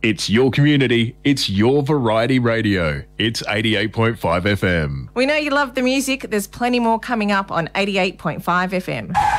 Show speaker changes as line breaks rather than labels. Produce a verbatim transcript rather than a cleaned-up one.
It's your community. It's your variety radio. It's eighty-eight point five F M.
We know you love the music. There's plenty more coming up on eighty-eight point five F M.